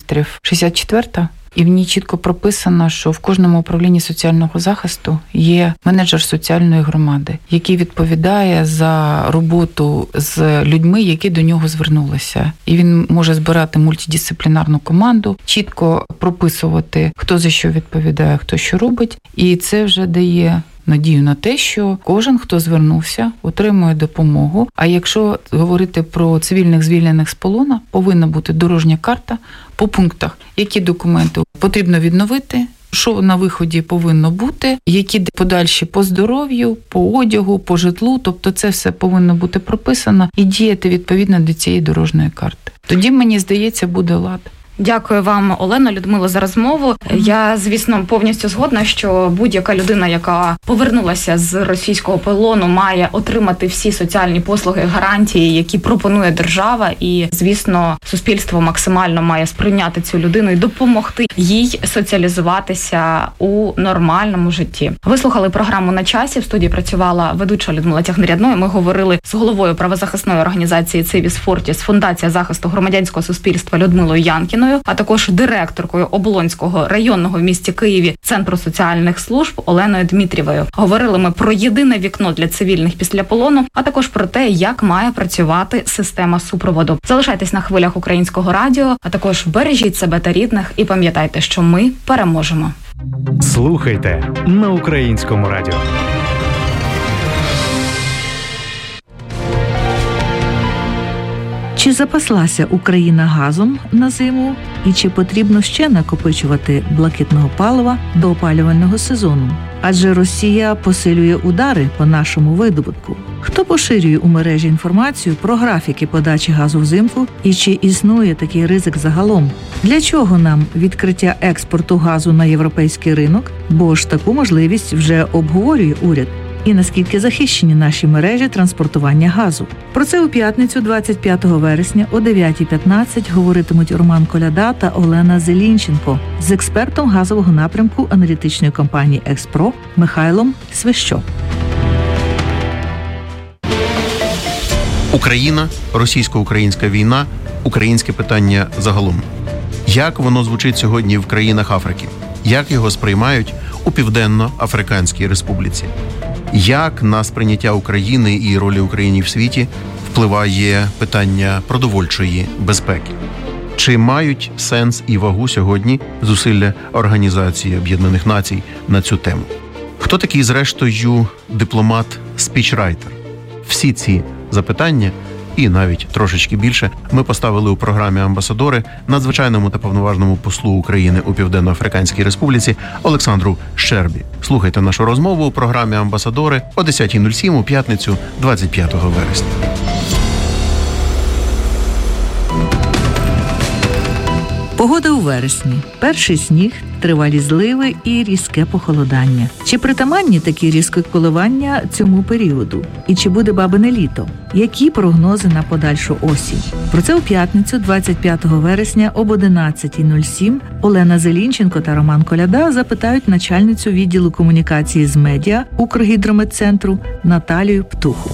міністрів 64-та. І в ній чітко прописано, що в кожному управлінні соціального захисту є менеджер соціальної громади, який відповідає за роботу з людьми, які до нього звернулися. І він може збирати мультидисциплінарну команду, чітко прописувати, хто за що відповідає, хто що робить. І це вже дає надію на те, що кожен, хто звернувся, отримує допомогу. А якщо говорити про цивільних звільнених з полону, повинна бути дорожня карта по пунктах, які документи потрібно відновити, що на виході повинно бути, які подальші по здоров'ю, по одягу, по житлу. Тобто це все повинно бути прописано і діяти відповідно до цієї дорожньої карти. Тоді, мені здається, буде лад. Дякую вам, Олено, Людмило, за розмову. Я, звісно, повністю згодна, що будь-яка людина, яка повернулася з російського полону, має отримати всі соціальні послуги, гарантії, які пропонує держава. І, звісно, суспільство максимально має сприйняти цю людину і допомогти їй соціалізуватися у нормальному житті. Ви слухали програму «На часі». В студії працювала ведуча Людмила Тягнерядно. Ми говорили з головою правозахисної організації «Цивіс Фортіс» Фундація захисту громадянського суспільства Людмилою Янкіною, а також директоркою Оболонського районного в місті Києві Центру соціальних служб Оленою Дмитрієвою. Говорили ми про єдине вікно для цивільних після полону, а також про те, як має працювати система супроводу. Залишайтесь на хвилях Українського радіо, а також бережіть себе та рідних і пам'ятайте, що ми переможемо. Слухайте на Українському радіо. Чи запаслася Україна газом на зиму і чи потрібно ще накопичувати блакитного палива до опалювального сезону? Адже Росія посилює удари по нашому видобутку. Хто поширює у мережі інформацію про графіки подачі газу взимку і чи існує такий ризик загалом? Для чого нам відкриття експорту газу на європейський ринок? Бо ж таку можливість вже обговорює уряд. І наскільки захищені наші мережі транспортування газу. Про це у п'ятницю, 25 вересня о 9:15 говоритимуть Роман Коляда та Олена Зелінченко з експертом газового напрямку аналітичної компанії «Експро» Михайлом Свищо. Україна, російсько-українська війна, українське питання загалом. Як воно звучить сьогодні в країнах Африки? Як його сприймають у Південно-Африканській Республіці? Як на сприйняття України і ролі України в світі впливає питання продовольчої безпеки? Чи мають сенс і вагу сьогодні зусилля Організації Об'єднаних Націй на цю тему? Хто такий, зрештою, дипломат-спічрайтер? Всі ці запитання і навіть трошечки більше ми поставили у програмі «Амбасадори» надзвичайному та повноважному послу України у Південно-Африканській Республіці Олександру Щербі. Слухайте нашу розмову у програмі «Амбасадори» о 10:07 у п'ятницю 25 вересня. Погода у вересні. Перший сніг, тривалі зливи і різке похолодання. Чи притаманні такі різкі коливання цьому періоду? І чи буде бабине літо? Які прогнози на подальшу осінь? Про це у п'ятницю, 25 вересня об 11:07 Олена Зелінченко та Роман Коляда запитають начальницю відділу комунікації з медіа Укргідрометцентру Наталію Птуху.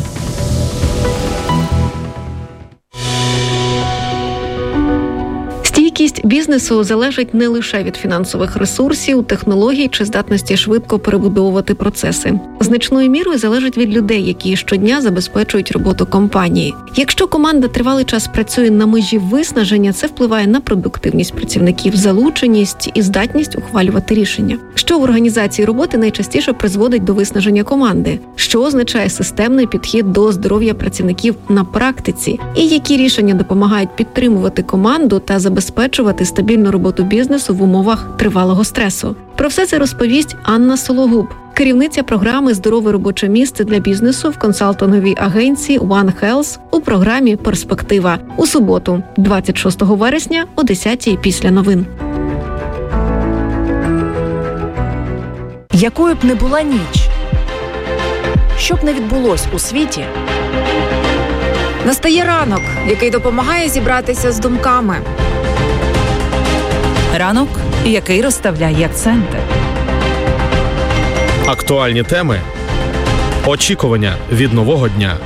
Стійкість бізнесу залежить не лише від фінансових ресурсів, технологій чи здатності швидко перебудовувати процеси. Значною мірою залежить від людей, які щодня забезпечують роботу компанії. Якщо команда тривалий час працює на межі виснаження, це впливає на продуктивність працівників, залученість і здатність ухвалювати рішення. Що в організації роботи найчастіше призводить до виснаження команди? Що означає системний підхід до здоров'я працівників на практиці? І які рішення допомагають підтримувати команду та забезпечувати стабільну роботу бізнесу в умовах тривалого стресу? Про все це розповість Анна Сологуб, керівниця програми «Здорове робоче місце для бізнесу» в консалтинговій агенції One Health у програмі «Перспектива» у суботу, 26 вересня о 10:00 після новин. Якою б не була ніч, що б не відбулось у світі, настає ранок, який допомагає зібратися з думками. Ранок, який розставляє акценти. Актуальні теми, очікування від нового дня.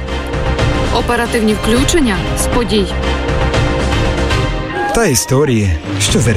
Оперативні включення з подій. Та історії, що заряджають.